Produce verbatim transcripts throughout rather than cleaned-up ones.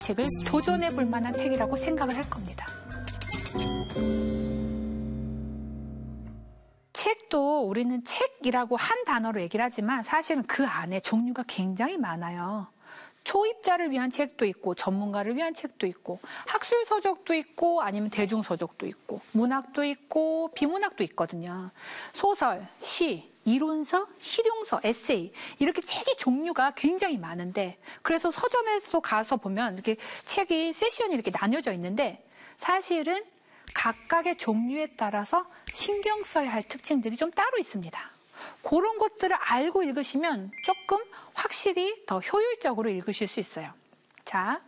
책을 도전해 볼 만한 책이라고 생각을 할 겁니다. 책도 우리는 책이라고 한 단어로 얘기를 하지만 사실은 그 안에 종류가 굉장히 많아요. 초입자를 위한 책도 있고 전문가를 위한 책도 있고 학술 서적도 있고 아니면 대중 서적도 있고 문학도 있고 비문학도 있거든요. 소설, 시, 이론서, 실용서, 에세이 이렇게 책의 종류가 굉장히 많은데 그래서 서점에서 가서 보면 이렇게 책이 세션이 이렇게 나뉘어져 있는데 사실은 각각의 종류에 따라서 신경 써야 할 특징들이 좀 따로 있습니다. 그런 것들을 알고 읽으시면 조금 확실히 더 효율적으로 읽으실 수 있어요. 자,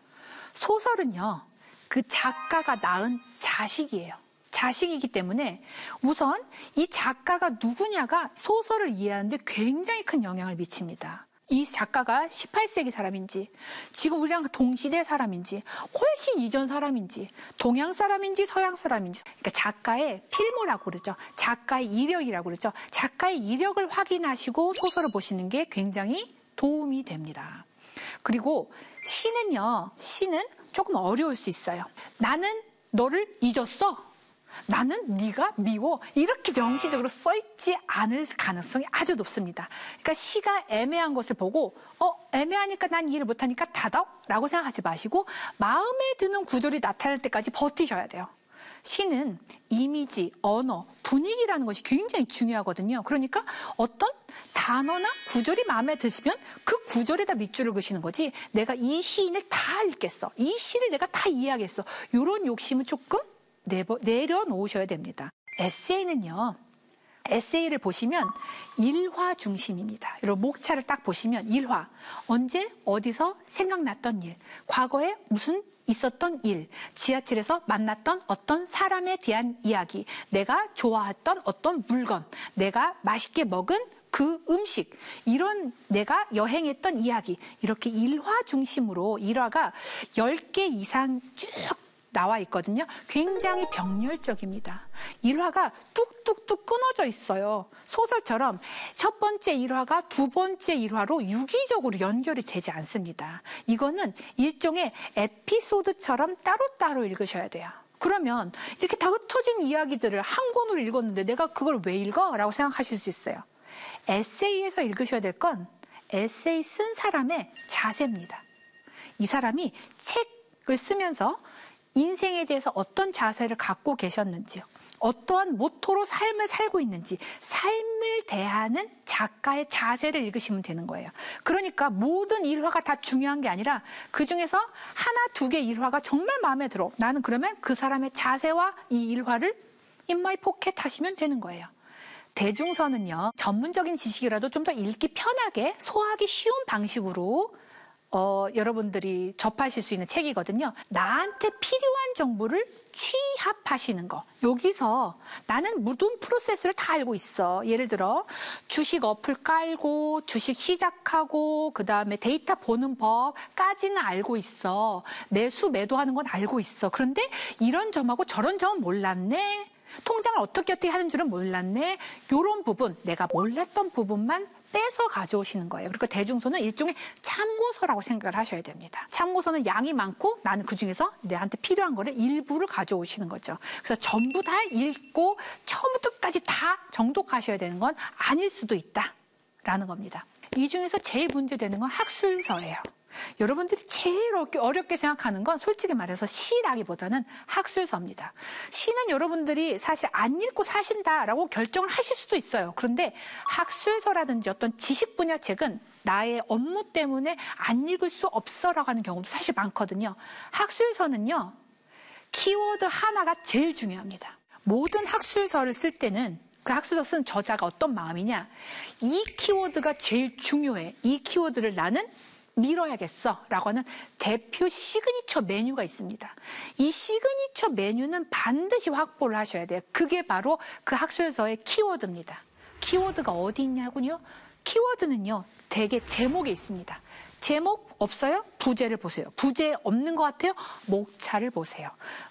소설은요, 그 작가가 낳은 자식이에요. 자식이기 때문에 우선 이 작가가 누구냐가 소설을 이해하는데 굉장히 큰 영향을 미칩니다. 이 작가가 십팔 세기 사람인지 지금 우리랑 동시대 사람인지 훨씬 이전 사람인지 동양 사람인지 서양 사람인지 그러니까 작가의 필모라고 그러죠. 작가의 이력이라고 그러죠. 작가의 이력을 확인하시고 소설을 보시는 게 굉장히 도움이 됩니다. 그리고 시는요. 시는 조금 어려울 수 있어요. 나는 너를 잊었어. 나는 네가 미워 이렇게 명시적으로 써있지 않을 가능성이 아주 높습니다. 그러니까 시가 애매한 것을 보고 어 애매하니까 난 이해를 못하니까 닫아? 라고 생각하지 마시고 마음에 드는 구절이 나타날 때까지 버티셔야 돼요. 시는 이미지, 언어, 분위기라는 것이 굉장히 중요하거든요. 그러니까 어떤 단어나 구절이 마음에 드시면 그 구절에다 밑줄을 그시는 거지 내가 이 시인을 다 읽겠어. 이 시를 내가 다 이해하겠어. 이런 욕심은 조금 내버, 내려놓으셔야 됩니다. 에세이는요. 에세이를 보시면 일화 중심입니다. 이런 목차를 딱 보시면 일화. 언제 어디서 생각났던 일. 과거에 무슨 있었던 일. 지하철에서 만났던 어떤 사람에 대한 이야기. 내가 좋아했던 어떤 물건. 내가 맛있게 먹은 그 음식. 이런 내가 여행했던 이야기. 이렇게 일화 중심으로 일화가 열 개 이상 쭉 나와 있거든요. 굉장히 병렬적입니다. 일화가 뚝뚝뚝 끊어져 있어요. 소설처럼 첫 번째 일화가 두 번째 일화로 유기적으로 연결이 되지 않습니다. 이거는 일종의 에피소드처럼 따로따로 읽으셔야 돼요. 그러면 이렇게 다 흩어진 이야기들을 한 권으로 읽었는데 내가 그걸 왜 읽어? 라고 생각하실 수 있어요. 에세이에서 읽으셔야 될 건 에세이 쓴 사람의 자세입니다. 이 사람이 책을 쓰면서 인생에 대해서 어떤 자세를 갖고 계셨는지요. 어떠한 모토로 삶을 살고 있는지 삶을 대하는 작가의 자세를 읽으시면 되는 거예요. 그러니까 모든 일화가 다 중요한 게 아니라 그중에서 하나, 두 개 일화가 정말 마음에 들어. 나는 그러면 그 사람의 자세와 이 일화를 in my pocket 하시면 되는 거예요. 대중서는요. 전문적인 지식이라도 좀 더 읽기 편하게 소화하기 쉬운 방식으로 어, 여러분들이 접하실 수 있는 책이거든요. 나한테 필요한 정보를 취합하시는 거. 여기서 나는 모든 프로세스를 다 알고 있어. 예를 들어 주식 어플 깔고 주식 시작하고 그 다음에 데이터 보는 법까지는 알고 있어. 매수 매도하는 건 알고 있어. 그런데 이런 점하고 저런 점은 몰랐네. 통장을 어떻게 어떻게 하는 줄은 몰랐네. 이런 부분, 내가 몰랐던 부분만 빼서 가져오시는 거예요. 그러니까 대중서는 일종의 참고서라고 생각을 하셔야 됩니다. 참고서는 양이 많고 나는 그중에서 내한테 필요한 거를 일부를 가져오시는 거죠. 그래서 전부 다 읽고 처음부터 끝까지 다 정독하셔야 되는 건 아닐 수도 있다라는 겁니다. 이 중에서 제일 문제되는 건 학술서예요. 여러분들이 제일 어렵게, 어렵게 생각하는 건 솔직히 말해서 시라기보다는 학술서입니다. 시는 여러분들이 사실 안 읽고 사신다라고 결정을 하실 수도 있어요. 그런데 학술서라든지 어떤 지식 분야 책은 나의 업무 때문에 안 읽을 수 없어라고 하는 경우도 사실 많거든요. 학술서는요. 키워드 하나가 제일 중요합니다. 모든 학술서를 쓸 때는 그 학술서 쓴 저자가 어떤 마음이냐. 이 키워드가 제일 중요해. 이 키워드를 나는 밀어야겠어 라고 하는 대표 시그니처 메뉴가 있습니다. 이 시그니처 메뉴는 반드시 확보를 하셔야 돼요. 그게 바로 그 학술서의 키워드입니다. 키워드가 어디 있냐고요? 키워드는요. 대개 제목에 있습니다. 제목 없어요? 부제를 보세요. 부제 없는 것 같아요? 목차를 보세요.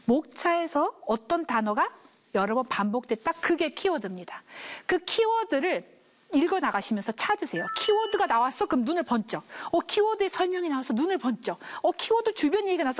목차에서 어떤 단어가 여러 번 반복됐다? 그게 키워드입니다. 그 키워드를 읽어 나가시면서 찾으세요. 키워드가 나왔어? 그럼 눈을 번쩍. 어, 키워드의 설명이 나와서 눈을 번쩍. 어, 키워드 주변 얘기가 나와서